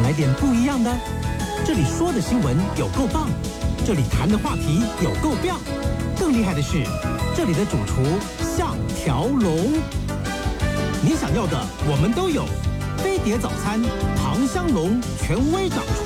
想来点不一样的？这里说的新闻有够棒，这里谈的话题有够棒，更厉害的是，这里的主厨像条龙。你想要的我们都有，飞碟早餐，唐香龙权威掌厨。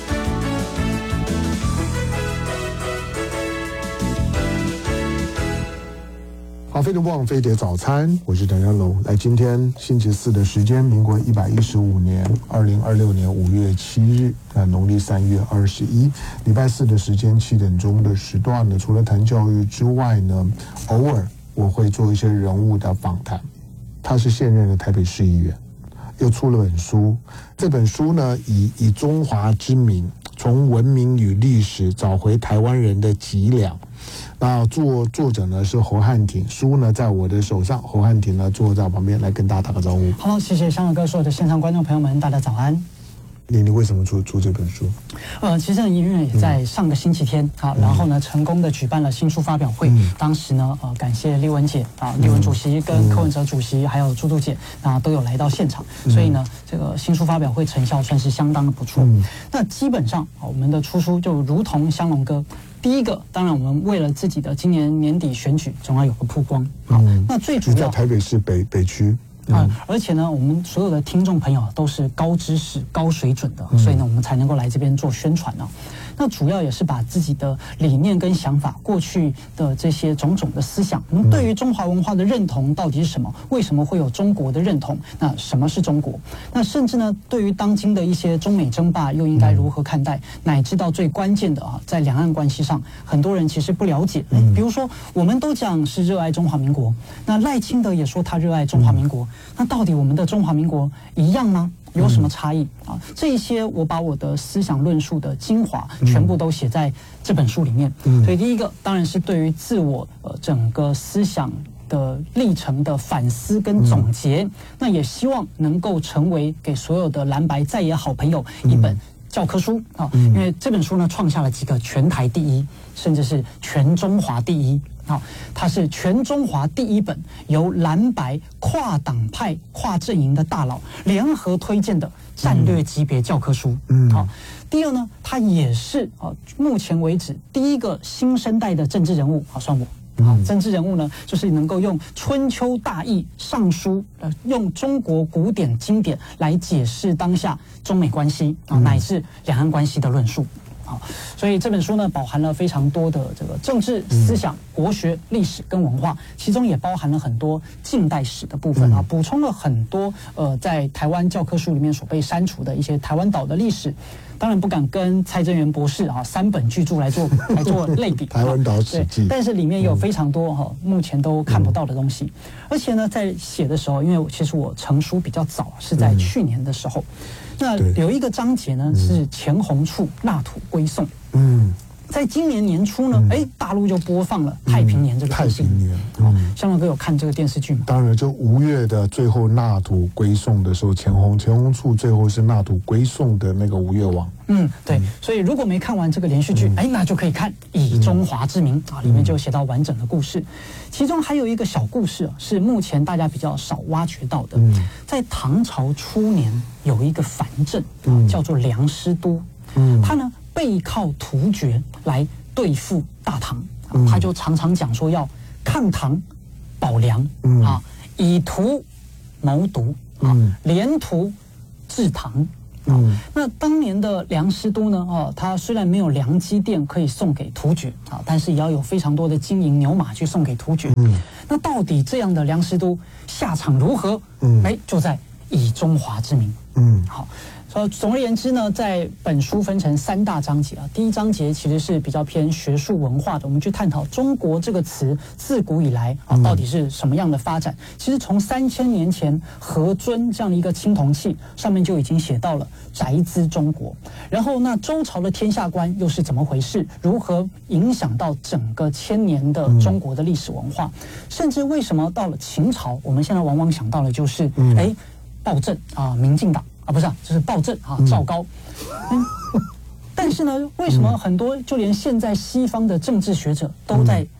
好，飞碟不忘飞碟早餐，我是唐香龙。来，今天星期四的时间，民国115年2026年5月7日，农历3月21，礼拜四的时间7点钟的时段呢，除了谈教育之外呢，偶尔我会做一些人物的访谈。他是现任的台北市议员，又出了本书。这本书呢，以中华之名，从文明与历史找回台湾人的脊梁。那作者呢是侯汉廷，书呢在我的手上，侯汉廷呢坐在我旁边来跟大家打个招呼。 好，谢谢香港哥，所有的线上观众朋友们，大家早安。 你为什么出这本书？ 其实因为也在上个星期天然后呢成功的举办了新书发表会。当时呢感谢立文姐立文主席跟柯文哲主席还有朱杜姐都有来到现场，所以呢这个新书发表会成效算是相当的不错。那基本上我们的出书就如同香龙哥。第一个，当然我们为了自己的今年年底选举，总要有个曝光。那最主要在台北市北区。 而且呢，我们所有的听众朋友都是高知识、高水准的，所以呢，我们才能够来这边做宣传呢。那主要也是把自己的理念跟想法，过去的这些种种的思想，我们对于中华文化的认同到底是什么？为什么会有中国的认同？那什么是中国？那甚至呢，对于当今的一些中美争霸，又应该如何看待？乃至到最关键的在两岸关系上，很多人其实不了解。比如说，我们都讲是热爱中华民国，那赖清德也说他热爱中华民国，那到底我们的中华民国一样吗？有什么差异这些我把我的思想论述的精华全部都写在这本书里面。所以第一个当然是对于自我整个思想的历程的反思跟总结，那也希望能够成为给所有的蓝白在野好朋友一本教科书因为这本书呢创下了几个全台第一，甚至是全中华第一。它是全中华第一本由蓝白跨党派跨阵营的大佬联合推荐的战略级别教科书。第二呢，它也是目前为止第一个新生代的政治人物算我。政治人物呢，就是能够用春秋大义、尚书用中国古典经典来解释当下中美关系乃至两岸关系的论述。所以这本书呢，包含了非常多的这个政治思想、国学、历史跟文化，其中也包含了很多近代史的部分补充了很多在台湾教科书里面所被删除的一些台湾岛的历史。当然不敢跟蔡正元博士3本巨著来做类比台湾岛史记， 但是里面有非常多目前都看不到的东西。而且呢，在写的时候，因为其实我成书比较早，是在去年的时候。那有一个章节呢是钱弘处纳土归宋。在今年年初呢，大陆就播放了《太平年》这个电视剧。香龙哥有看这个电视剧吗？ 当然，就5月的最后纳土归宋的时候，钱弘处最后是纳土归宋的那个吴越王。 对，所以如果没看完这个连续剧，那就可以看《以中华之名》里面就写到完整的故事。其中还有一个小故事是目前大家比较少挖掘到的。在唐朝初年有一个藩镇叫做梁师都，他呢背靠突厥来对付大唐，他就常常讲说要抗唐保梁以图谋独连图治唐。那当年的梁师都呢他虽然没有梁基店可以送给突厥但是也要有非常多的金银牛马去送给突厥。那到底这样的梁师都下场如何？就在以中华之名。好。总而言之呢，在本书分成3大章节第一章节其实是比较偏学术文化的，我们去探讨中国这个词自古以来到底是什么样的发展。其实从3000年前何尊这样的一个青铜器上面就已经写到了宅兹中国。然后那周朝的天下观又是怎么回事？如何影响到整个1000年的中国的历史文化？甚至为什么到了秦朝，我们现在往往想到的就是暴政民进党。不是就是暴政赵高。但是呢，为什么很多就连现在西方的政治学者都在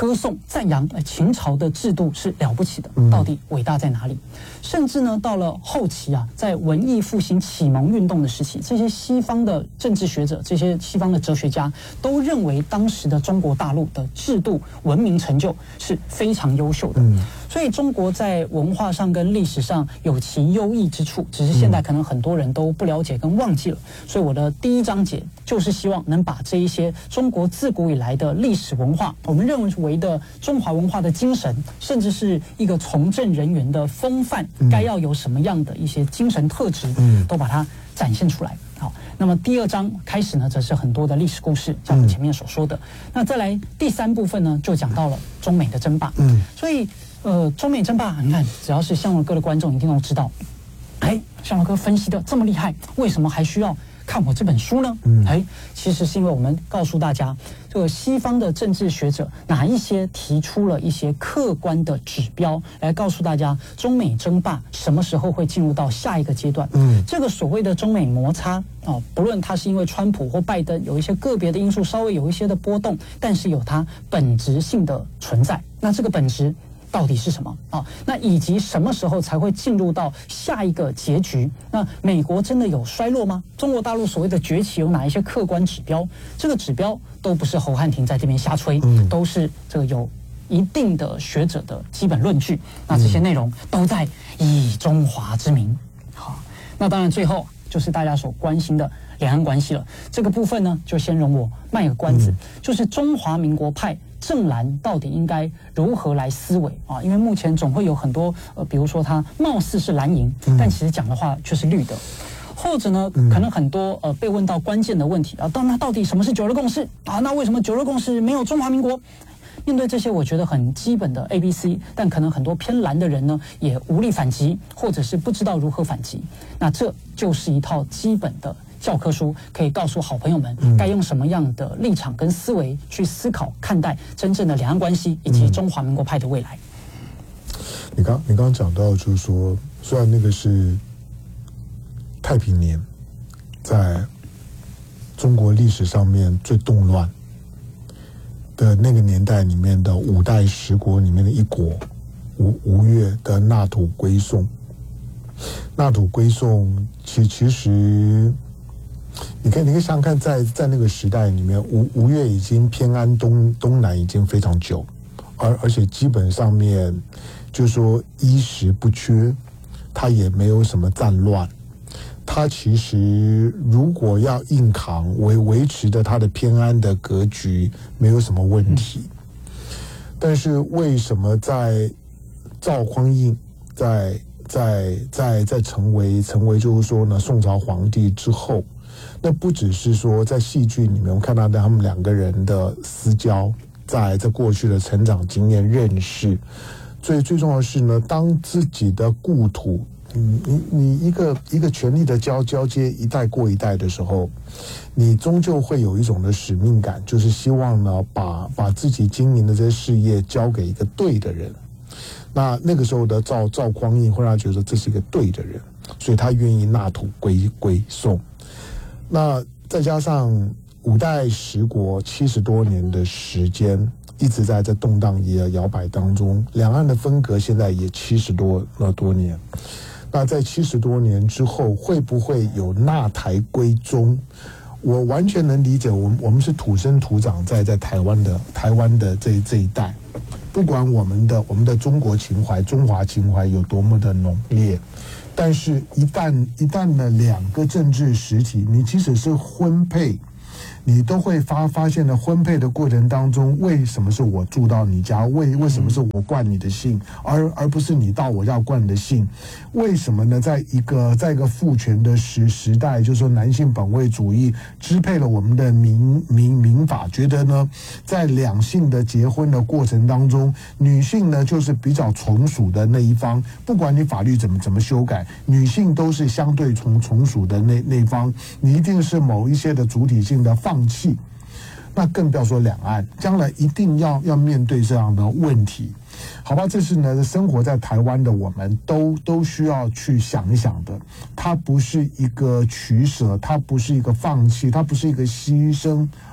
歌颂赞扬秦朝的制度是了不起的，到底伟大在哪里？甚至呢，到了后期啊，在文艺复兴启蒙运动的时期，这些西方的政治学者、这些西方的哲学家都认为当时的中国大陆的制度文明成就是非常优秀的。所以中国在文化上跟历史上有其优异之处，只是现在可能很多人都不了解跟忘记了。所以我的第一章节就是希望能把这一些中国自古以来的历史文化，我们认为的中华文化的精神，甚至是一个从政人员的风范，该要有什么样的一些精神特质，都把它展现出来。好，那么第二章开始呢，则是很多的历史故事，像我们前面所说的。那再来第三部分呢，就讲到了中美的争霸。所以中美争霸，你看，只要是向荣哥的观众一定都知道，向荣哥分析的这么厉害，为什么还需要看我这本书呢？其实是因为我们告诉大家，这个西方的政治学者哪一些提出了一些客观的指标，来告诉大家中美争霸什么时候会进入到下一个阶段。这个所谓的中美摩擦不论它是因为川普或拜登有一些个别的因素稍微有一些的波动，但是有它本质性的存在。那这个本质到底是什么那以及什么时候才会进入到下一个结局？那美国真的有衰落吗？中国大陆所谓的崛起有哪一些客观指标？这个指标都不是侯汉廷在这边瞎吹，都是这个有一定的学者的基本论据。那这些内容都在以中华之名。好，那当然最后就是大家所关心的两岸关系了。这个部分呢，就先容我卖个关子，就是中华民国派正蓝到底应该如何来思维因为目前总会有很多比如说它貌似是蓝营，但其实讲的话却是绿的，或者呢可能很多被问到关键的问题那到底什么是九二共识那为什么九二共识没有中华民国？面对这些我觉得很基本的 ABC， 但可能很多偏蓝的人呢也无力反击，或者是不知道如何反击。那这就是一套基本的教科书，可以告诉好朋友们该用什么样的立场跟思维去思考看待真正的两岸关系以及中华民国派的未来。 你刚讲到，就是说，虽然那个是太平年，在中国历史上面最动乱的那个年代里面的五代十国里面的一国，吴越的纳土归宋。纳土归宋，其实。你可以想想看，在那个时代里面，吴越已经偏安东南已经非常久，而且基本上面就是说衣食不缺，他也没有什么战乱，他其实如果要硬扛维持着他的偏安的格局，没有什么问题。但是为什么在赵匡胤在成为就是说呢宋朝皇帝之后，那不只是说在戏剧里面我们看到他们两个人的私交，在过去的成长经验认识，最重要的是呢，当自己的故土你一个权力的交接一代过一代的时候，你终究会有一种的使命感，就是希望呢把自己经营的这些事业交给一个对的人。那个时候的赵匡胤会让他觉得这是一个对的人，所以他愿意纳土归宋。那再加上五代十国70多年的时间，一直在这动荡也摇摆当中，两岸的分隔现在也70多年。那在70多年之后，会不会有纳台归宗？我完全能理解，我们是土生土长在台湾的这一代，不管我们的中国情怀、中华情怀有多么的浓烈。但是，一旦呢两个政治实体，你即使是婚配，你都会发现呢，婚配的过程当中，为什么是我住到你家？为什么是我冠你的姓，而不是你到我家冠你的姓？为什么呢？在一个父权的时代，就是说男性本位主义支配了我们的民法，觉得呢，在两性的结婚的过程当中，女性呢就是比较从属的那一方，不管你法律怎么修改，女性都是相对从属的那一方，你一定是某一些的主体性的放弃。那更不要说两岸将来一定要面对这样的问题，好吧？这是呢生活在台湾的我们都需要去想一想的。它不是一个取舍，它不是一个放弃，它不是一个牺牲，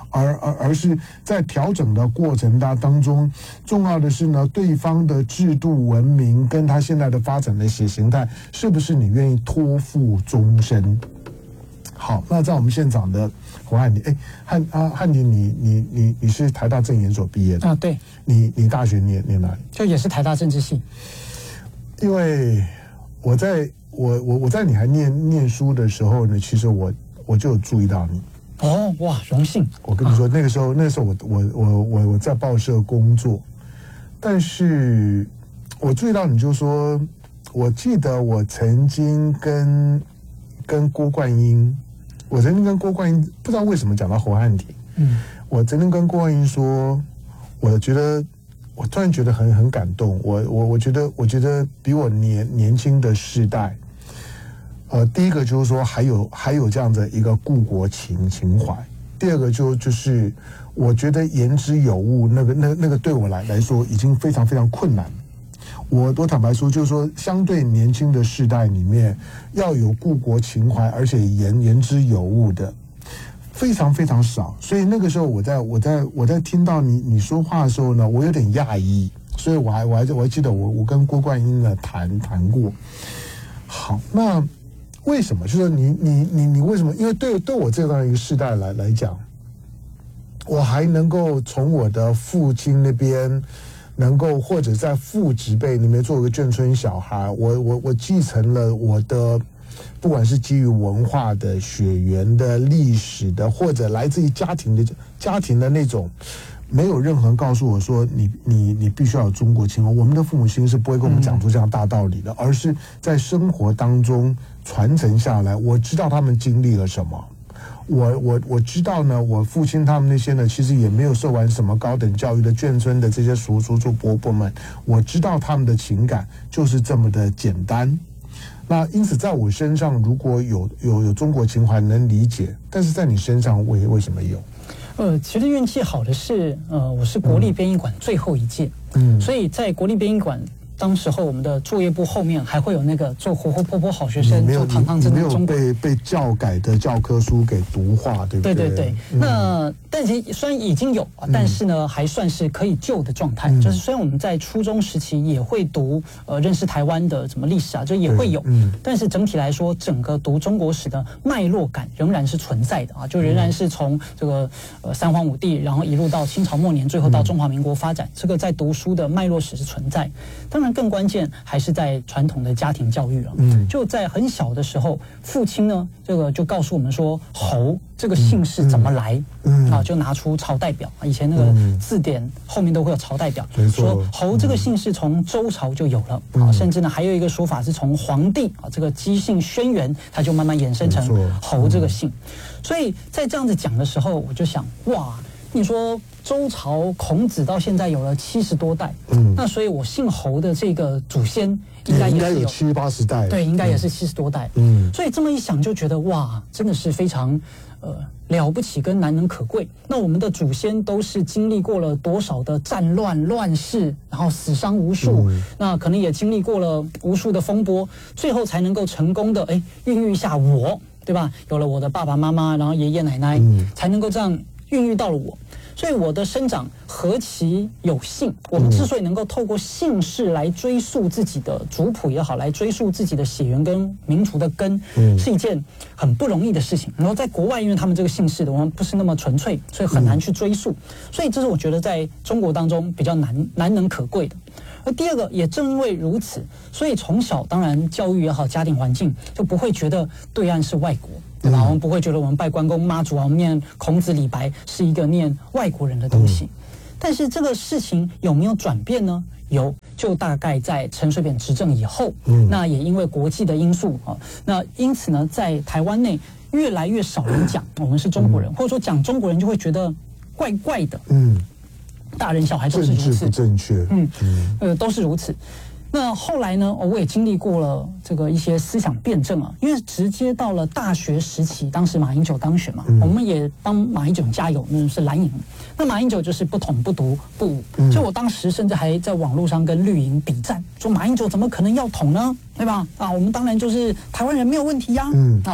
而是在调整的过程当中，重要的是呢，对方的制度文明跟他现在的发展的血形态，是不是你愿意托付终身？好，那在我们现场的胡汉迪，汉迪，你是台大政研所毕业的啊？对。 你大学念哪里？ 就也是台大政治系。 因为我在你还念书的时候呢，其实我就有注意到你。 哦，哇，荣幸！ 我跟你说，那个时候我在报社工作，但是我注意到你，就说，我记得我曾经跟郭冠英，不知道为什么讲到侯汉廷，我曾经跟郭冠英说，我突然觉得很感动，我觉得比我年轻的世代。第一个就是说还有这样的一个故国情怀，第二个就是我觉得言之有物，那个对我来说已经非常非常困难。我坦白说，就是说相对年轻的世代里面，要有故国情怀而且言之有物的非常非常少。所以那个时候我在听到你说话的时候呢，我有点讶异，所以我还记得我跟郭冠英呢谈过。好，那为什么？就是你为什么？因为对我这样一个世代来讲，我还能够从我的父亲那边，能够或者在父执辈里面做个眷村小孩，我继承了我的，不管是基于文化的、血缘的、历史的，或者来自于家庭的那种。没有任何人告诉我说你必须要有中国情怀，我们的父母亲是不会跟我们讲出这样大道理的，而是在生活当中传承下来。我知道他们经历了什么，我知道呢，我父亲他们那些呢，其实也没有受完什么高等教育的眷村的这些叔伯伯们，我知道他们的情感就是这么的简单。那因此在我身上如果有中国情怀能理解，但是在你身上为什么有？ 其实运气好的是，我是国立编译馆最后一届，所以在国立编译馆，当时候我们的作业簿后面还会有那个做活活泼泼好学生，做堂堂正正中国， 没有被教改的教科书给毒化，对不对？ 对对对。那但是虽然已经有，但是呢还算是可以救的状态。就是虽然我们在初中时期也会读认识台湾的什么历史啊，就也会有，但是整体来说，整个读中国史的脉络感仍然是存在的啊，就仍然是从这个三皇五帝，然后一路到清朝末年，最后到中华民国发展，这个在读书的脉络史是存在。当然更关键还是在传统的家庭教育啊，就在很小的时候，父亲呢这个就告诉我们说，侯这个姓氏怎么来，就拿出朝代表，以前那个字典后面都会有朝代表，说侯这个姓氏从周朝就有了，甚至呢还有一个说法是从皇帝这个姬姓轩辕，他就慢慢衍生成侯这个姓。所以在这样子讲的时候，我就想，哇，你说周朝孔子到现在有了70多代，那所以我姓侯的这个祖先应该有 70、80代， 对，应该也是70多代，所以这么一想就觉得哇，真的是非常了不起跟难能可贵。那我们的祖先都是经历过了多少的战乱乱世，然后死伤无数，那可能也经历过了无数的风波，最后才能够成功的孕育下我，对吧？有了我的爸爸妈妈，然后爷爷奶奶，才能够这样孕育到了我。所以我的生长何其有幸，我们之所以能够透过姓氏来追溯自己的族谱也好，来追溯自己的血缘跟民族的根，是一件很不容易的事情。然后在国外，因为他们这个姓氏的我们不是那么纯粹，所以很难去追溯。所以这是我觉得在中国当中比较难能可贵的。而第二个，也正因为如此，所以从小当然教育也好，家庭环境就不会觉得对岸是外国，对吧？我们不会觉得我们拜关公妈祖啊，我们念孔子李白是一个念外国人的东西。但是这个事情有没有转变呢？有，就大概在陈水扁执政以后，那也因为国际的因素啊，那因此呢，在台湾内越来越少人讲我们是中国人，或者说讲中国人就会觉得怪怪的，大人小孩都是如此， 政治不正确， 都是如此。那后来呢，我也经历过了这个一些思想辩证啊，因为直接到了大学时期，当时马英九当选嘛，我们也帮马英九加油，那是蓝营。那马英九就是不统不独不武，所以我当时甚至还在网络上跟绿营比战，说马英九怎么可能要统呢，对吧？我们当然就是台湾人没有问题呀，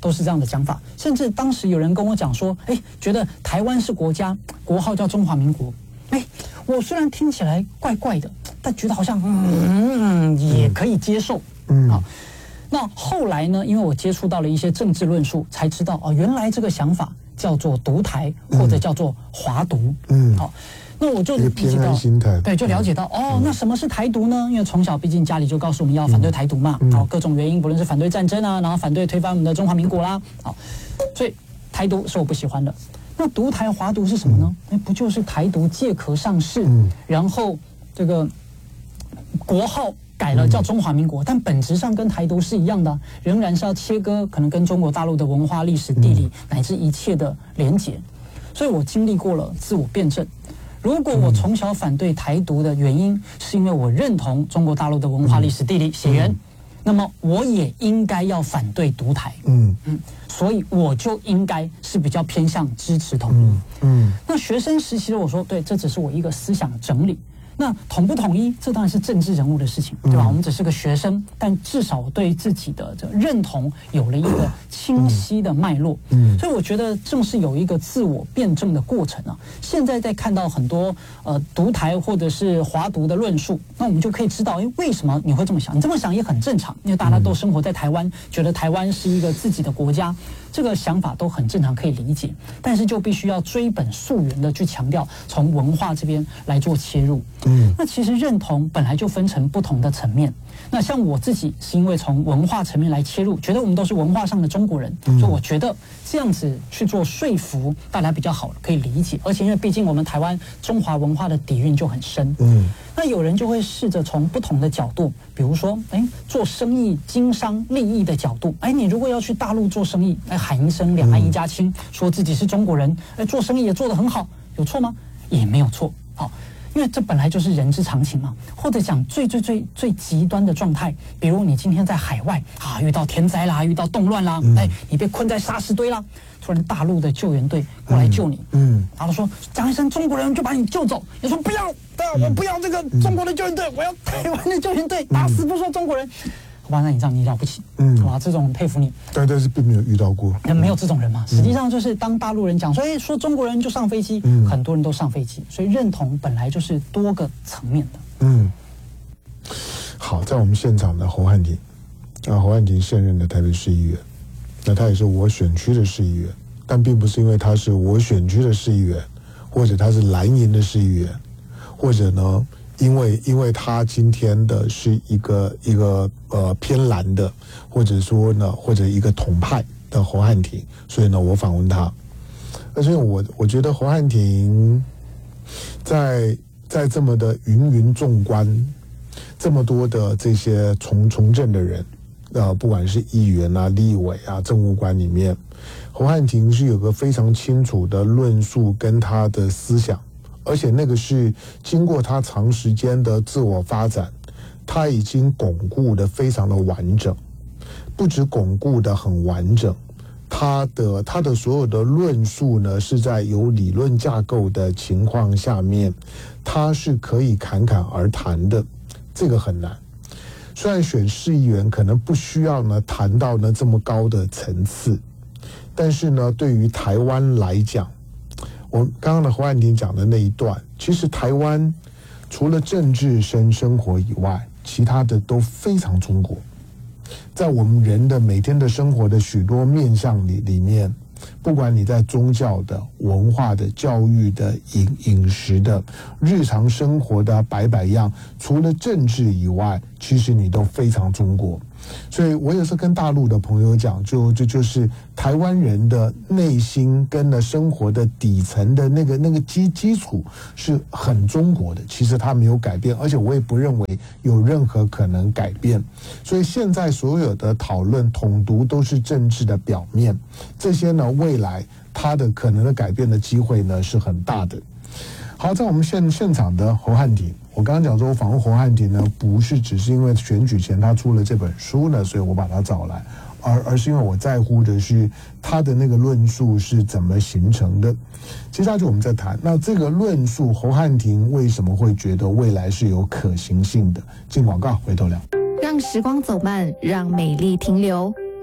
都是这样的讲法。甚至当时有人跟我讲说，觉得台湾是国家，国号叫中华民国。我虽然听起来怪怪的，但觉得好像也可以接受。好，那后来呢？因为我接触到了一些政治论述，才知道原来这个想法叫做独台，或者叫做华独。好。那我就偏安心态， 对，就了解到那什么是台独呢？因为从小毕竟家里就告诉我们要反对台独嘛，各种原因，不论是反对战争啊，然后反对推翻我们的中华民国啦，所以台独是我不喜欢的。那独台华独是什么呢？不就是台独借壳上市，然后这个国号改了叫中华民国，但本质上跟台独是一样的，仍然是要切割可能跟中国大陆的文化、历史、地理乃至一切的连结。所以我经历过了自我辩证。如果我从小反对台独的原因是因为我认同中国大陆的文化、历史、地理血缘，那么我也应该要反对独台。所以我就应该是比较偏向支持统一。那学生时期的我说，对，这只是我一个思想整理。那统不统一，这当然是政治人物的事情，对吧？我们只是个学生，但至少对自己的这个认同有了一个清晰的脉络。所以我觉得正是有一个自我辩证的过程啊。现在在看到很多独台或者是华独的论述，那我们就可以知道，为什么你会这么想？你这么想也很正常，因为大家都生活在台湾，觉得台湾是一个自己的国家。这个想法都很正常，可以理解，但是就必须要追本溯源的去强调，从文化这边来做切入。那其实认同本来就分成不同的层面。那像我自己是因为从文化层面来切入，觉得我们都是文化上的中国人，所以我觉得这样子去做说服大家比较好，可以理解。而且因为毕竟我们台湾中华文化的底蕴就很深。那有人就会试着从不同的角度，比如说，做生意、经商、利益的角度，你如果要去大陆做生意，喊一声两岸一家亲，说自己是中国人，做生意也做得很好，有错吗？也没有错。好，因为这本来就是人之常情嘛。或者讲最极端的状态，比如你今天在海外遇到天灾啦，遇到动乱啦，你被困在沙石堆啦，突然大陆的救援队过来救你，然后说讲一声中国人就把你救走，你说不要，我不要这个中国的救援队，我要台湾的救援队，打死不说中国人。好吧，那你这样你了不起，哇，这种佩服你。 但是并没有遇到过， 没有这种人嘛。实际上就是当大陆人讲说中国人就上飞机，很多人都上飞机，所以认同本来就是多个层面的。 好，在我们现场的侯汉廷，侯汉廷现任的台北市议员，那他也是我选区的市议员，但并不是因为他是我选区的市议员，或者他是蓝营的市议员，或者呢，因为他今天的是一个偏蓝的，或者说呢，或者一个统派的侯汉廷，所以呢，我访问他。而且我觉得侯汉廷在这么的芸众观，这么多的这些从政的人，不管是议员啊、立委啊、政务官里面，侯汉廷是有个非常清楚的论述跟他的思想，而且那个是经过他长时间的自我发展，他已经巩固的非常的完整，不止巩固的很完整，他的所有的论述呢，是在有理论架构的情况下面，他是可以侃侃而谈的，这个很难。虽然选市议员可能不需要呢谈到呢这么高的层次，但是呢，对于台湾来讲，我刚刚的侯汉廷讲的那一段，其实台湾除了政治生活以外，其他的都非常中国。在我们人的每天的生活的许多面向里面，不管你在宗教的、文化的、教育的、饮食的、日常生活的百样，除了政治以外，其实你都非常中国。所以我也是跟大陆的朋友讲，就是台湾人的内心跟呢生活的底层的那个基础是很中国的，其实它没有改变，而且我也不认为有任何可能改变。所以现在所有的讨论统独都是政治的表面，这些呢未来它的可能的改变的机会呢是很大的。好，在我们现场的侯汉廷，我刚刚讲说我访问侯汉廷呢，不是只是因为选举前他出了这本书呢，所以我把他找来，而是因为我在乎的是他的那个论述是怎么形成的。接下去我们再谈，那这个论述侯汉廷为什么会觉得未来是有可行性的？进广告，回头聊。 让时光走慢，让美丽停留。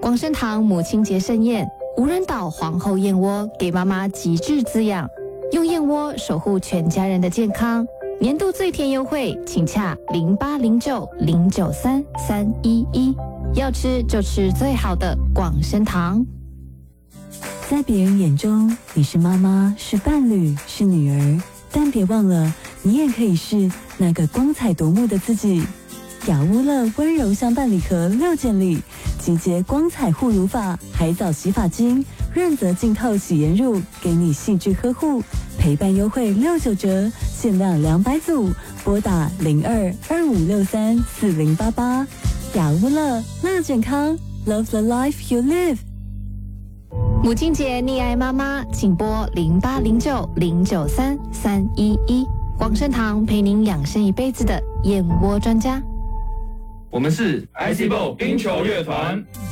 广生堂母亲节盛宴，无人岛皇后燕窝给妈妈极致滋养，用燕窝守护全家人的健康。年度最甜优惠，请洽0809093311，要吃就吃最好的广生堂。 在别人眼中，你是妈妈，是伴侣，是女儿，但别忘了，你也可以是那个光彩夺目的自己。雅乌乐温柔相伴礼盒6件礼，集结光彩护乳法、海藻洗发精、润泽净透洗颜乳，给你细致呵护，陪伴优惠69折，限量200组，拨打02-2563-4088。雅乌乐，乐健康 ，Love the life you live。 母亲节溺爱妈妈，请拨0809093311。广生堂陪您养生一辈子的燕窝专家。 我们是 ICBO 冰球乐团。